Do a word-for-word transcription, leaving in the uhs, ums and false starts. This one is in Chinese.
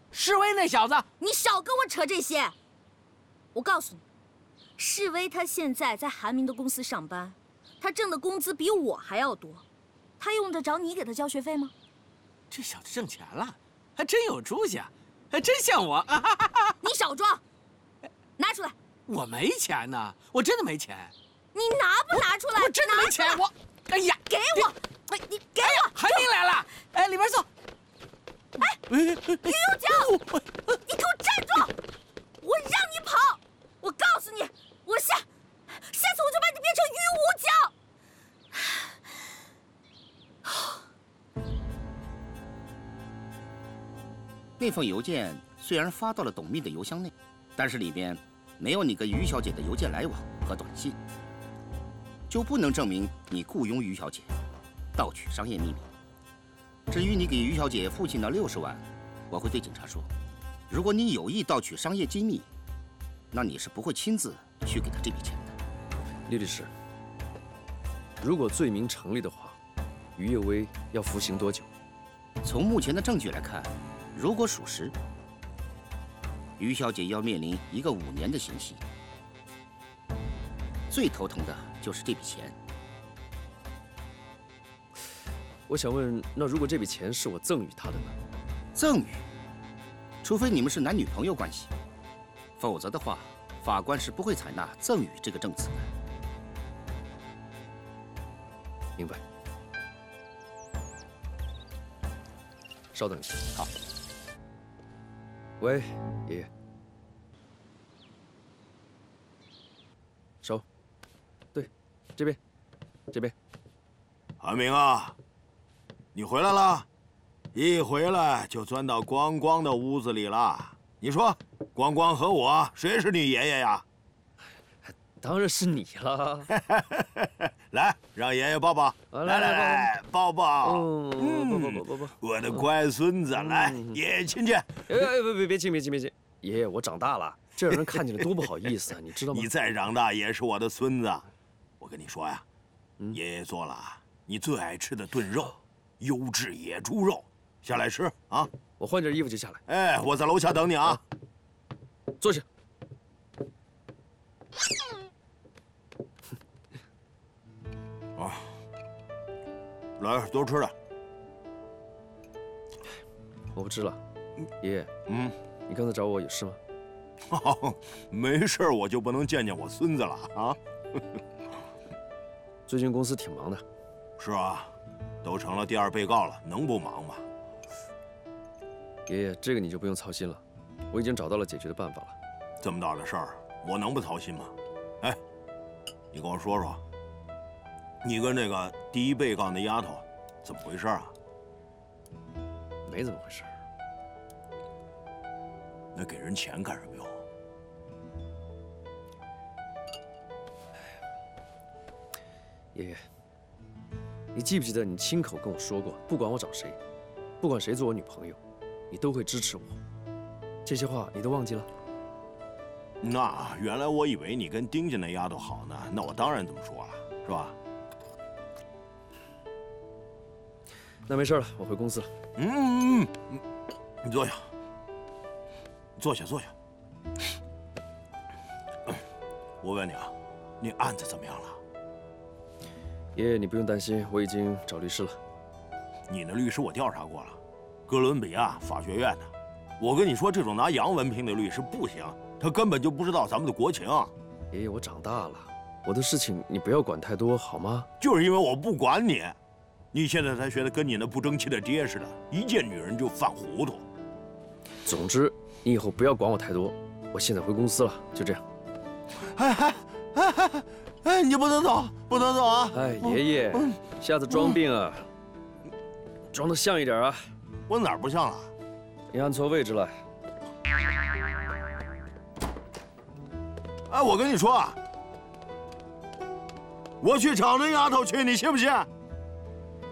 世威那小子， 你少跟我扯这些。我告诉你，世威他现在在韩明的公司上班，他挣的工资比我还要多，他用得着你给他交学费吗？ 这小子挣钱了，还真有出息啊，还真像我。 你少装，拿出来。 我没钱呢，我真的没钱。 你拿不拿出来？ 我真的没钱，我。哎呀， 给我！哎，你给我！ 韩明来了，哎，里边坐。 哎，于有脚，你给我站住！我让你跑！我告诉你，我下下次我就把你变成于五脚。 那封邮件虽然发到了董秘的邮箱内，但是里边没有你跟于小姐的邮件来往和短信，就不能证明你雇佣于小姐盗取商业秘密。至于你给于小姐父亲的六十万，我会对警察说，如果你有意盗取商业机密，那你是不会亲自去给他这笔钱的。 李律师，如果罪名成立的话，于业威要服刑多久？ 从目前的证据来看，如果属实，于小姐要面临一个五年的刑期。最头疼的就是这笔钱。 我想问，那如果这笔钱是我赠与他的呢？ 赠与，除非你们是男女朋友关系，否则的话，法官是不会采纳赠与这个证词的。 明白。稍等一下。 好。 喂，爷爷。手。对，这边，这边。 韩明啊，你回来了。一回来就钻到光光的屋子里了。你说，光光和我谁是你爷爷呀？ 当然是你了。 来，让爷爷抱抱。来来来，抱抱。 嗯，抱抱抱抱抱。 我的乖孙子，来，爷爷亲亲。 哎，别别别亲别亲别亲！爷爷，我长大了，这让人看见了多不好意思啊，你知道吗？ 你再长大也是我的孙子。我跟你说呀，爷爷做了你最爱吃的炖肉，优质野猪肉，下来吃啊！ 我换件衣服就下来。 哎，我在楼下等你啊。 坐下。 啊，来，多吃点。 我不吃了。爷爷， 嗯， 你刚才找我有事吗？ 哦，没事，我就不能见见我孙子了啊？ 最近公司挺忙的。 是啊，都成了第二被告了，能不忙吗？ 爷爷，这个你就不用操心了，我已经找到了解决的办法了。 这么大的事儿，我能不操心吗？哎，你跟我说说，你跟那个第一被告那丫头怎么回事啊？ 没怎么回事。 那给人钱干什么用？ 爷爷，你记不记得你亲口跟我说过，不管我找谁，不管谁做我女朋友，你都会支持我。这些话你都忘记了？ 那原来我以为你跟丁家那丫头好呢，那我当然这么说了，是吧？ 那没事了，我回公司了。 嗯嗯嗯，你坐下，坐下坐下。我问你啊，你案子怎么样了？ 爷爷，你不用担心，我已经找律师了。 你那律师我调查过了，哥伦比亚法学院的。我跟你说，这种拿洋文凭的律师不行，他根本就不知道咱们的国情。 爷爷，我长大了，我的事情你不要管太多，好吗？ 就是因为我不管你，你现在才学得跟你那不争气的爹似的，一见女人就犯糊涂。 总之，你以后不要管我太多。我现在回公司了，就这样。 哎哎哎哎哎，你不能走，不能走啊！ 哎，爷爷，下次装病啊，装得像一点啊。 我哪儿不像了？ 你按错位置了。 哎，我跟你说啊，我去找那丫头去，你信不信？